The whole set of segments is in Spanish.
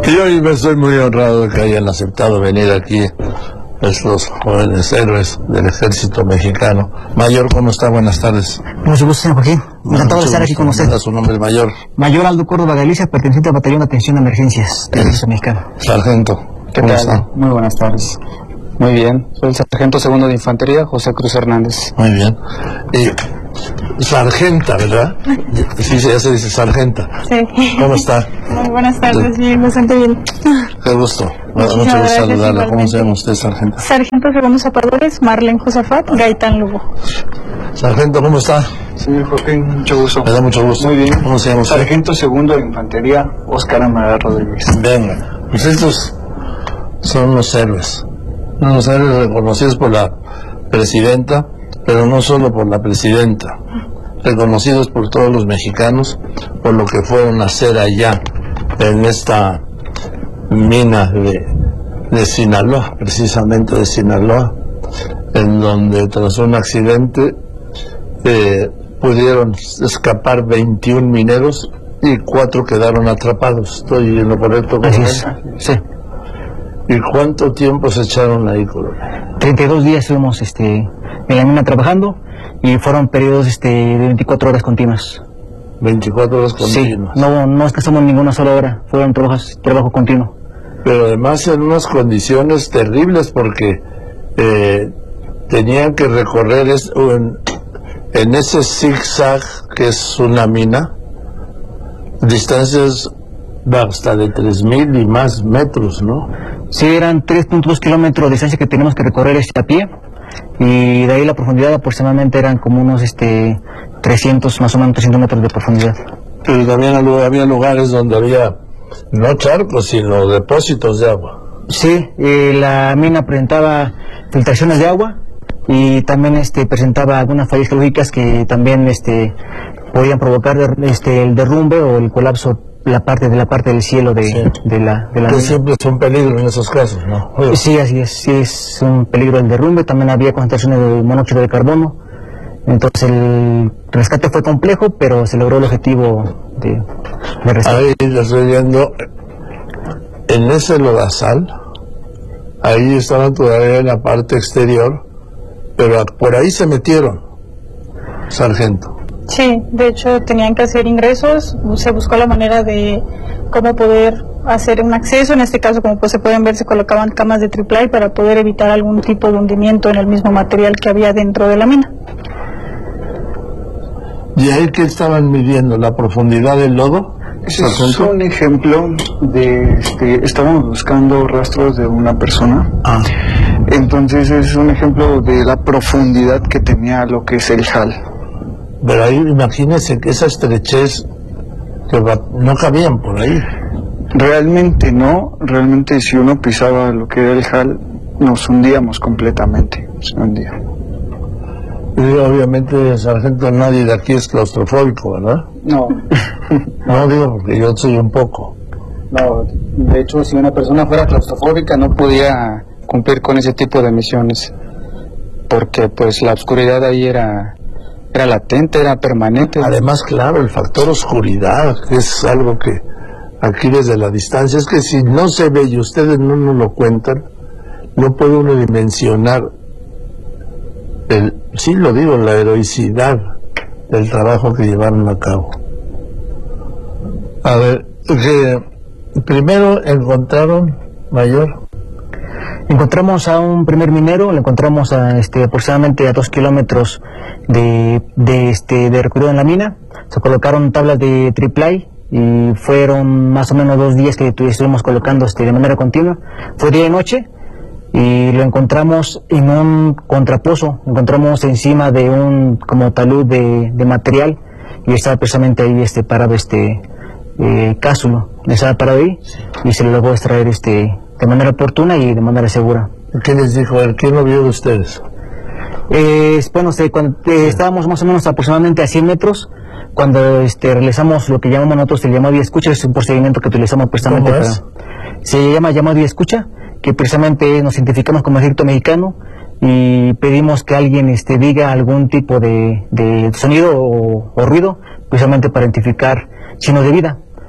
Y hoy me estoy muy honrado de que hayan aceptado venir aquí estos jóvenes héroes del ejército mexicano. Mayor, ¿cómo está? Buenas tardes. Mucho gusto, señor Joaquín. Encantado de estar aquí con usted. ¿Cuál es su nombre, mayor? Mayor Aldo Córdoba Galicia, perteneciente al Batallón de Atención a Emergencias del Ejército Mexicano. Sargento, ¿qué tal? Está? Muy buenas tardes. Muy bien. Soy el sargento segundo de infantería, José Cruz Hernández. Muy bien. Sargenta, ¿verdad? Sí, ya se dice sargenta. Sí. ¿Cómo está? Muy buenas tardes, bien, bastante bien. Qué gusto. Mucho gusto saludarla. ¿Cómo se llama usted, sargento? Sargento segundo Zapadores, Marlene Josafat, Gaitán Lugo. Sargento, ¿cómo está? Señor Joaquín, mucho gusto. Me da mucho gusto. Muy bien. ¿Cómo se llama usted? Sargento segundo de infantería, Óscar Amaral Rodríguez. Venga, pues estos son los héroes. Unos héroes reconocidos por la presidenta, pero no solo por la presidenta, reconocidos por todos los mexicanos por lo que fueron a hacer allá en esta mina de Sinaloa, precisamente de Sinaloa, en donde tras un accidente pudieron escapar 21 mineros y 4 quedaron atrapados. ¿Estoy en lo correcto? Sí. ¿Y cuánto tiempo se echaron ahí, coronel? 32 días estuvimos en la mina trabajando y fueron periodos de 24 horas continuas. 24 horas continuas. Sí, no descansamos ninguna sola hora, fueron trabajo continuo. Pero además en unas condiciones terribles porque tenían que recorrer en ese zigzag que es una mina, distancias hasta de 3,000 y más metros, ¿no? Sí, eran 3.2 kilómetros de distancia que teníamos que recorrer a pie, y de ahí la profundidad aproximadamente eran como unos 300, más o menos 300 metros de profundidad. Pero también había lugares donde había no charcos, sino depósitos de agua. Sí, la mina presentaba filtraciones de agua y también presentaba algunas fallas geológicas que también podían provocar el derrumbe o el colapso la parte del cielo de la mina. Siempre es un peligro en esos casos, ¿no? Sí, así es, sí es un peligro el derrumbe. También había concentraciones de monóxido de carbono. Entonces el rescate fue complejo, pero se logró el objetivo de rescate. Ahí lo estoy viendo, en ese lodazal, ahí estaban todavía en la parte exterior, pero por ahí se metieron, sargento. Sí, de hecho tenían que hacer ingresos, se buscó la manera de cómo poder hacer un acceso. En este caso, como se pueden ver, se colocaban camas de triple para poder evitar algún tipo de hundimiento en el mismo material que había dentro de la mina. ¿Y ahí qué estaban midiendo? ¿La profundidad del lodo? Es un ejemplo de, estábamos buscando rastros de una persona. Entonces es un ejemplo de la profundidad que tenía lo que es el JAL. Pero ahí imagínense que esa estrechez que no cabían por ahí. Realmente no, realmente si uno pisaba lo que era el JAL, nos hundíamos completamente, se hundía. Y obviamente, sargento, nadie de aquí es claustrofóbico, ¿verdad? No. No digo porque yo soy un poco. No, de hecho, si una persona fuera claustrofóbica no podía cumplir con ese tipo de misiones, porque pues la oscuridad ahí era latente, era permanente. Además, claro, el factor oscuridad, que es algo que aquí desde la distancia, es que si no se ve y ustedes no nos lo cuentan, no puede uno dimensionar la heroicidad del trabajo que llevaron a cabo. A ver, primero encontraron, mayor. Encontramos a un primer minero, lo encontramos aproximadamente a 2 kilómetros de recorrido en la mina. Se colocaron tablas de triple y fueron más o menos 2 días que estuvimos colocando de manera continua. Fue día y noche y lo encontramos en un contrapozo, encontramos encima de un como talud de material y estaba precisamente ahí parado cápsulo, estaba parado ahí y se le logró extraer de manera oportuna y de manera segura. ¿Qué les dijo él? ¿Quién lo vio de ustedes? Bueno, cuando estábamos más o menos aproximadamente a 100 metros, cuando realizamos lo que llamamos nosotros el llamado y escucha, es un procedimiento que utilizamos precisamente se llama llamado y escucha, que precisamente nos identificamos como ejército mexicano y pedimos que alguien diga algún tipo de sonido o ruido, precisamente para identificar signos de vida.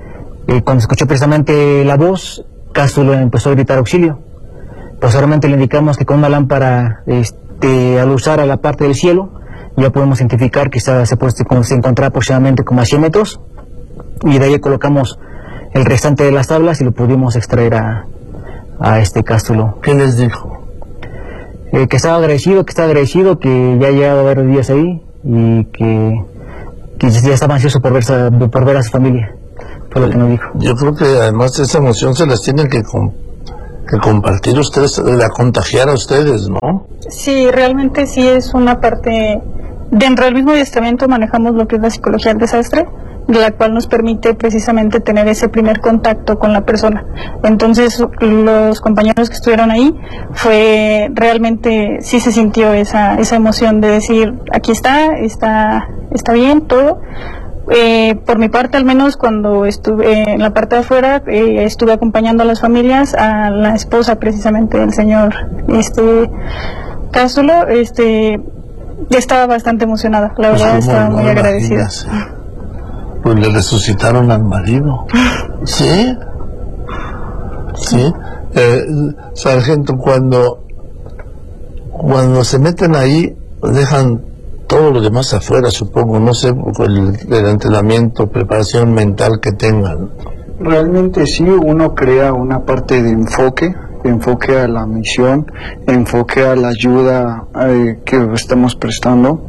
Cuando escuchó precisamente la voz, Cástulo empezó a gritar auxilio. Posteriormente le indicamos que con una lámpara al usar a la parte del cielo ya podemos identificar que se encontraba aproximadamente como a 100 metros, y de ahí colocamos el restante de las tablas y lo pudimos extraer a Cástulo. ¿Qué les dijo? Que estaba agradecido, que ya ha llegado varios días ahí y que ya estaba ansioso por ver a su familia. Fue lo que nos dijo. Yo creo que además esa emoción se las tienen que compartir ustedes, de contagiar a ustedes, ¿no? Sí, realmente sí es una parte. Dentro del mismo adiestramiento manejamos lo que es la psicología del desastre, la cual nos permite precisamente tener ese primer contacto con la persona. Entonces los compañeros que estuvieron ahí, fue realmente, sí se sintió esa emoción de decir, aquí está bien todo. Por mi parte, al menos cuando estuve en la parte de afuera, estuve acompañando a las familias, a la esposa precisamente del señor Cástulo, estaba bastante emocionada, la verdad, estaba muy agradecida. Pues le resucitaron al marido. ¿Sí? ¿Sí? Sargento, cuando se meten ahí, dejan todo lo demás afuera, supongo, no sé, el entrenamiento, preparación mental que tengan. Realmente sí, uno crea una parte de enfoque a la misión, enfoque a la ayuda que estamos prestando.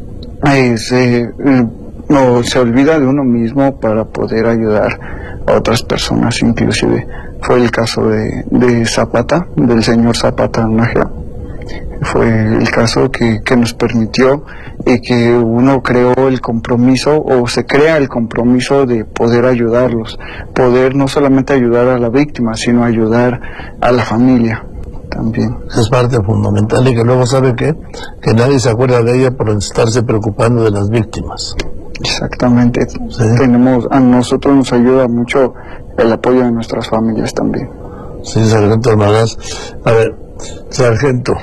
Se olvida de uno mismo para poder ayudar a otras personas, inclusive. Fue el caso de Zapata, del señor Zapata Nájera. Fue el caso que nos permitió y que uno creó el compromiso, o se crea el compromiso de poder ayudarlos, poder no solamente ayudar a la víctima, sino ayudar a la familia también. Es parte fundamental, y que luego sabe que nadie se acuerda de ella por estarse preocupando de las víctimas. Exactamente. ¿Sí? A nosotros nos ayuda mucho el apoyo de nuestras familias también. Sí, sargento Almaraz. A ver, sargento,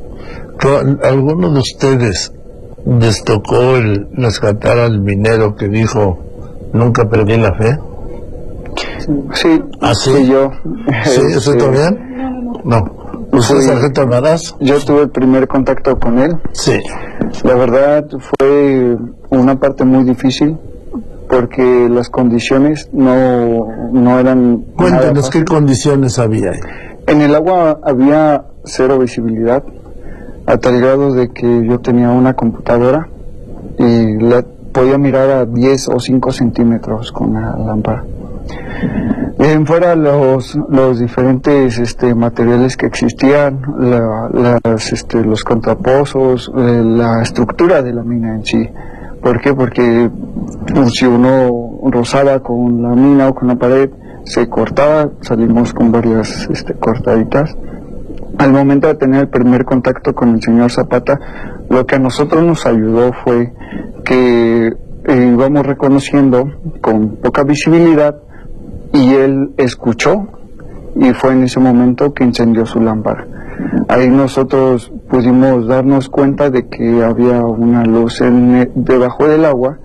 ¿alguno de ustedes les tocó rescatar al minero que dijo, nunca perdí la fe? Sí. ¿Ah, sí? Sí, yo. ¿Sí? ¿Usted también? No. ¿Usted, sargento Almaraz? Yo tuve el primer contacto con él. Sí. La verdad fue una parte muy difícil, porque las condiciones no eran. Cuéntanos qué condiciones había ahí. En el agua había cero visibilidad, a tal grado de que yo tenía una computadora y la podía mirar a 10 o 5 centímetros con la lámpara. En fuera los diferentes materiales que existían, los contrapozos, la estructura de la mina en sí. ¿Por qué? Porque si uno rozaba con la mina o con la pared, se cortaba, salimos con varias cortaditas. Al momento de tener el primer contacto con el señor Zapata, lo que a nosotros nos ayudó fue que íbamos reconociendo con poca visibilidad, y él escuchó, y fue en ese momento que encendió su lámpara. Ahí nosotros pudimos darnos cuenta de que había una luz debajo del agua.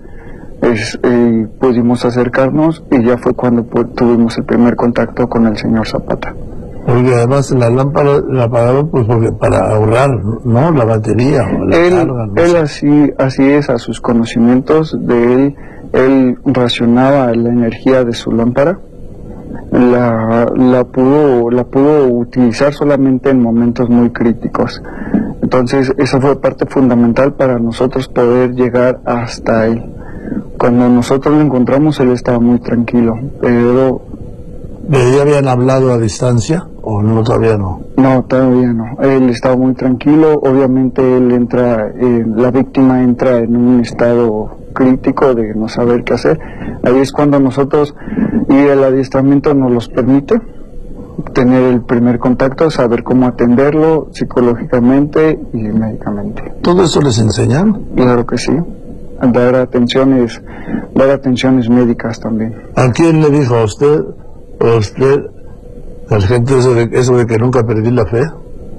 Pudimos acercarnos, y ya fue cuando tuvimos el primer contacto con el señor Zapata. Porque además la lámpara la apagaron pues para ahorrar, ¿no?, la batería o la carga, no él sé. así es, a sus conocimientos de él racionaba la energía de su lámpara. La pudo utilizar solamente en momentos muy críticos. Entonces esa fue parte fundamental para nosotros poder llegar hasta él. Cuando nosotros lo encontramos, él estaba muy tranquilo, pero... ¿De ya habían hablado a distancia o no, todavía no? No, todavía no. Él estaba muy tranquilo. Obviamente la víctima entra en un estado crítico de no saber qué hacer. Ahí es cuando nosotros, y el adiestramiento nos los permite, tener el primer contacto, saber cómo atenderlo psicológicamente y médicamente. ¿Todo eso les enseñan? Claro que sí. Dar atenciones médicas también. ¿A quién le dijo a usted, sargento, eso de que nunca perdí la fe?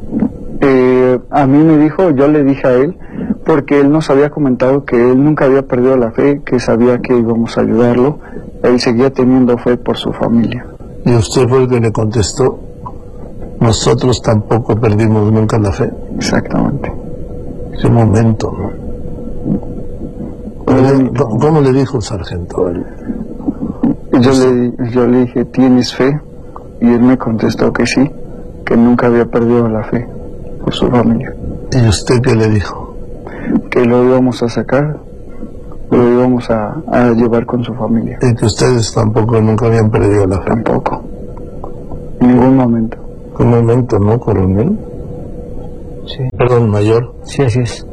A mí me dijo, yo le dije a él, porque él nos había comentado que él nunca había perdido la fe, que sabía que íbamos a ayudarlo, él seguía teniendo fe por su familia. Y usted fue el que le contestó: nosotros tampoco perdimos nunca la fe. Exactamente. Qué momento, ¿no? ¿Cómo le dijo el sargento? Yo le dije, ¿tienes fe? Y él me contestó que sí, que nunca había perdido la fe por su familia. ¿Y usted qué le dijo? Que lo íbamos a sacar, lo íbamos a llevar con su familia. Y que ustedes tampoco nunca habían perdido la fe. Tampoco. En ningún momento. ¿Qué momento, no, coronel? Sí. Perdón, mayor. Sí, así es.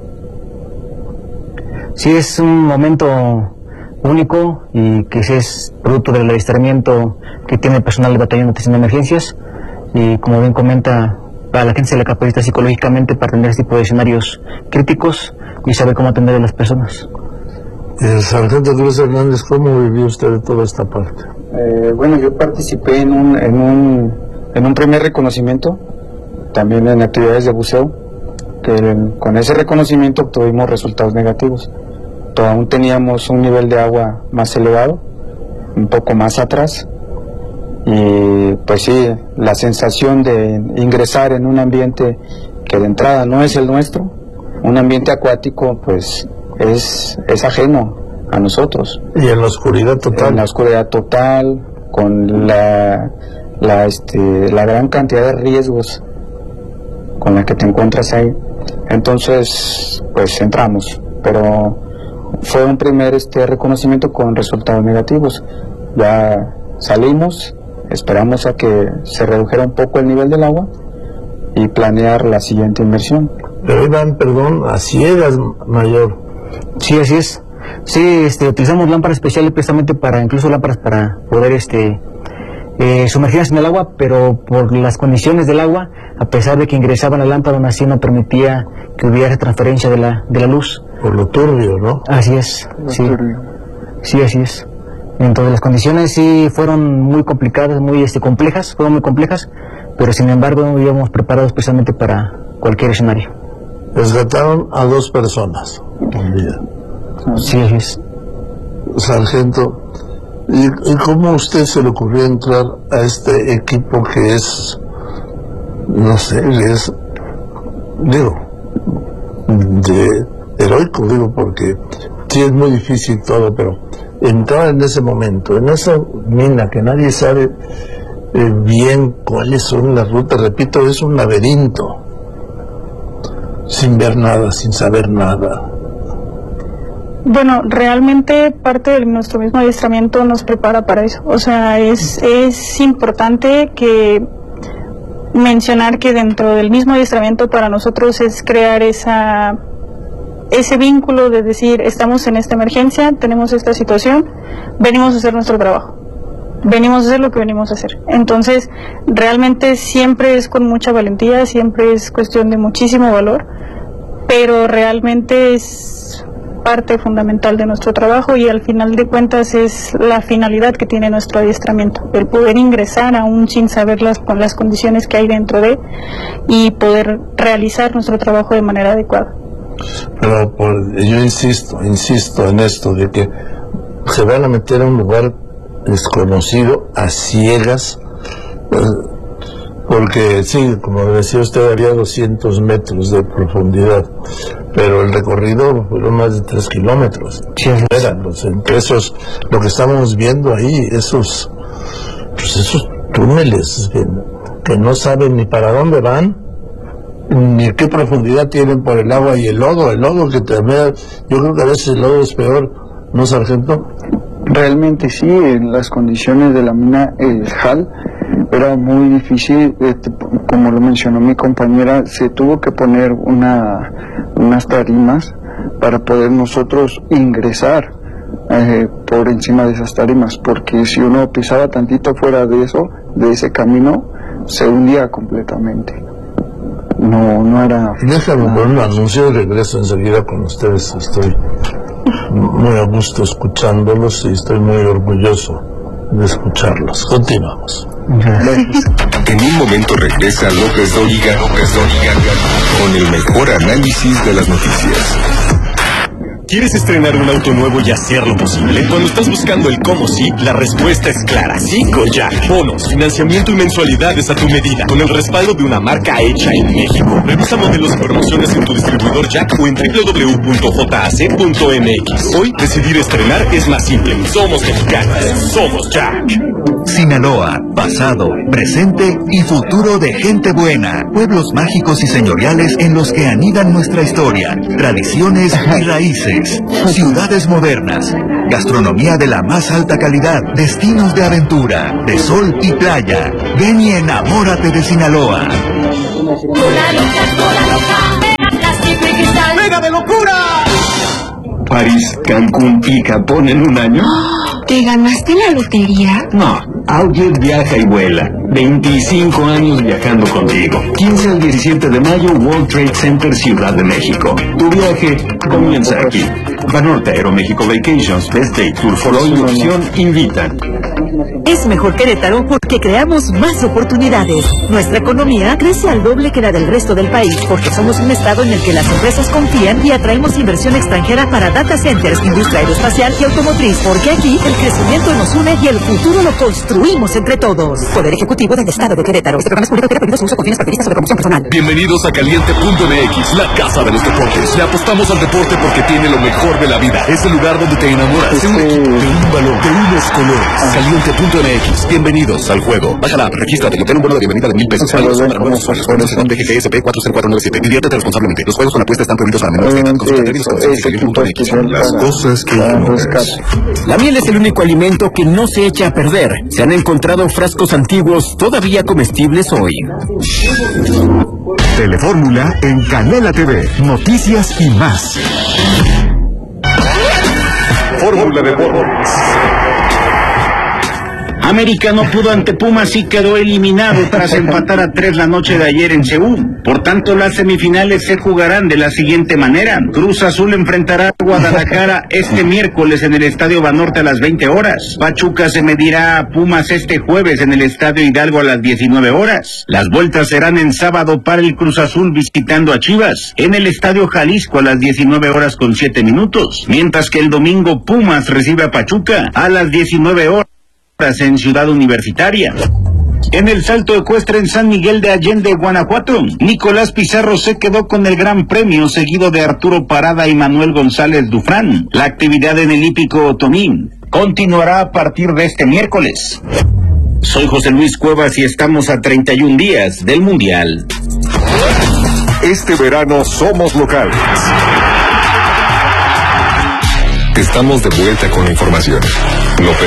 Sí, es un momento único y que es producto del adiestramiento que tiene el personal del batallón de atención de emergencias, y como bien comenta, para la gente se le capacita psicológicamente para atender este tipo de escenarios críticos y saber cómo atender a las personas. El sargento Cruz Hernández, ¿cómo vivió usted toda esta parte? Bueno, yo participé en un primer reconocimiento, también en actividades de buceo, que con ese reconocimiento obtuvimos resultados negativos. Aún teníamos un nivel de agua más elevado, un poco más atrás, y pues sí, la sensación de ingresar en un ambiente que de entrada no es el nuestro, un ambiente acuático, pues es ajeno a nosotros. Y en la oscuridad total. En la oscuridad total, con la gran cantidad de riesgos con la que te encuentras ahí. Entonces, pues entramos, pero fue un primer reconocimiento con resultados negativos. Ya salimos, esperamos a que se redujera un poco el nivel del agua y planear la siguiente inmersión. Pero iban, perdón, a ciegas, mayor. Sí, así es. Sí, utilizamos lámparas especiales precisamente incluso lámparas para poder sumergirnos en el agua, pero por las condiciones del agua, a pesar de que ingresaba la lámpara, aún así no permitía que hubiera transferencia de la luz. Por lo turbio, ¿no? Así es, sí. Sí, así es. Entonces las condiciones sí fueron muy complicadas, muy fueron muy complejas, pero sin embargo íbamos preparados precisamente para cualquier escenario. Rescataron a 2 personas un día. Sí, así es. Sargento, ¿y cómo a usted se le ocurrió entrar a este equipo que es, no sé, de heroico, porque sí es muy difícil todo, pero entrar en ese momento, en esa mina que nadie sabe bien cuáles son las rutas, repito, es un laberinto, sin ver nada, sin saber nada? Bueno, realmente parte de nuestro mismo adiestramiento nos prepara para eso. O sea, es importante mencionar que dentro del mismo adiestramiento para nosotros es crear ese vínculo de decir, estamos en esta emergencia, tenemos esta situación, venimos a hacer nuestro trabajo, venimos a hacer lo que venimos a hacer. Entonces, realmente siempre es con mucha valentía, siempre es cuestión de muchísimo valor, pero realmente es parte fundamental de nuestro trabajo y al final de cuentas es la finalidad que tiene nuestro adiestramiento, el poder ingresar aún sin saber con las condiciones que hay dentro de y poder realizar nuestro trabajo de manera adecuada. Pero yo insisto en esto de que se van a meter a un lugar desconocido a ciegas, porque sí, como decía usted, había 200 metros de profundidad, pero el recorrido fueron más de 3 kilómetros. Sí, entre esos, lo que estábamos viendo ahí, esos túneles que no saben ni para dónde van, ni qué profundidad tienen por el agua y el lodo que también, yo creo que a veces el lodo es peor, ¿no, sargento? Realmente sí, en las condiciones de la mina HAL era muy difícil, como lo mencionó mi compañera, se tuvo que poner unas tarimas para poder nosotros ingresar por encima de esas tarimas, porque si uno pisaba tantito fuera de ese camino, se hundía completamente. No era... Déjame poner un anuncio y regreso enseguida con ustedes. Estoy muy a gusto escuchándolos y estoy muy orgulloso de escucharlos. Continuamos. En un momento regresa López Dóriga con el mejor análisis de las noticias. ¿Quieres estrenar un auto nuevo y hacerlo posible? Cuando estás buscando el cómo sí, la respuesta es clara. Sí con Jack. Bonos, financiamiento y mensualidades a tu medida, con el respaldo de una marca hecha en México. Revisa modelos y promociones en tu distribuidor Jack o en www.jac.mx. Hoy, decidir estrenar es más simple. Somos mexicanos. Somos Jack. Sinaloa, pasado, presente y futuro de gente buena. Pueblos mágicos y señoriales en los que anidan nuestra historia, tradiciones y raíces. Ciudades modernas, gastronomía de la más alta calidad, destinos de aventura, de sol y playa. Ven y enamórate de Sinaloa. ¡Mega de locura! París, Cancún y Japón en un año. ¿Te ganaste la lotería? No, Outjet viaja y vuela. 25 años viajando contigo. 15 al 17 de mayo, World Trade Center, Ciudad de México. Tu viaje comienza aquí. Banorte Aeroméxico Vacations, Best Day Tour for All y Opción invitan. Es mejor Querétaro porque creamos más oportunidades. Nuestra economía crece al doble que la del resto del país porque somos un estado en el que las empresas confían y atraemos inversión extranjera para data centers, industria aeroespacial y automotriz. Porque aquí el crecimiento nos une y el futuro lo construimos entre todos. Poder Ejecutivo del Estado de Querétaro. Este programa es público que prohibido su uso con fines partidistas o de promoción personal. Bienvenidos a Caliente.mx, la casa de los deportes. Le apostamos al deporte porque tiene lo mejor de la vida. Es el lugar donde te enamoras de un equipo, de un balón, de unos colores. Caliente.mx. Bienvenidos al juego. Baja la app, regístrate y obtén un bono de bienvenida de 1,000 pesos. Válidos para nuevos usuarios. Promoción de GGSP 40497. Diviértete responsablemente. Los juegos con apuestas están prohibidos para menores de edad. Consulta términos y condiciones en Caliente.mx. Las cosas que ignoras. La miel es el único alimento que no se echa a perder. Se han encontrado frascos antiguos todavía comestibles hoy. Telefórmula en Canela TV. Noticias y más. Fórmula de Deportes. América no pudo ante Pumas y quedó eliminado tras empatar a 3 la noche de ayer en Seúl. Por tanto, las semifinales se jugarán de la siguiente manera. Cruz Azul enfrentará a Guadalajara este miércoles en el Estadio Banorte a las 20 horas. Pachuca se medirá a Pumas este jueves en el Estadio Hidalgo a las 19 horas. Las vueltas serán en sábado para el Cruz Azul visitando a Chivas en el Estadio Jalisco a las 19 horas con 7 minutos. Mientras que el domingo Pumas recibe a Pachuca a las 19 horas. En Ciudad Universitaria. En el salto ecuestre en San Miguel de Allende, Guanajuato, Nicolás Pizarro se quedó con el gran premio seguido de Arturo Parada y Manuel González Dufrán. La actividad en el hípico Otomí continuará a partir de este miércoles. Soy José Luis Cuevas y estamos a 31 días del Mundial. Este verano somos locales. Estamos de vuelta con la información. No